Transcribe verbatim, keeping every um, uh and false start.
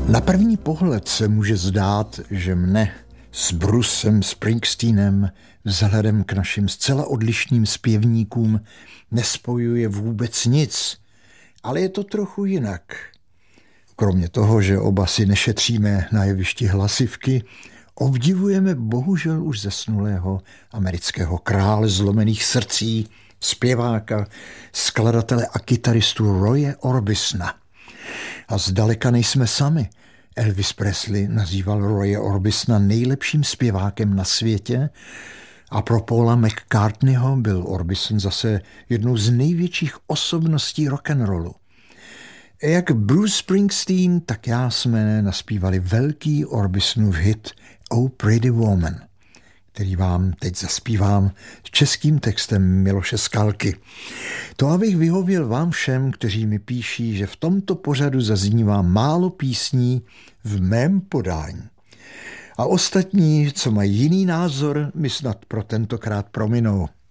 Na první pohled se může zdát, že mne s Brucem Springsteenem vzhledem k našim zcela odlišným zpěvníkům nespojuje vůbec nic, ale je to trochu jinak. Kromě toho, že oba si nešetříme na jevišti hlasivky, obdivujeme bohužel už zesnulého amerického krále zlomených srdcí, zpěváka, skladatele a kytaristu Roye Orbisona. A zdaleka nejsme sami. Elvis Presley nazýval Roye Orbisona nejlepším zpěvákem na světě a pro Paula McCartneyho byl Orbison zase jednou z největších osobností rock'n'rollu. Jak Bruce Springsteen, tak já jsme naspívali velký Orbisonův hit Oh Pretty Woman, který vám teď zaspívám s českým textem Miloše Skalky. To, abych vyhověl vám všem, kteří mi píší, že v tomto pořadu zaznívá málo písní v mém podání. A ostatní, co mají jiný názor, mi snad pro tentokrát prominou.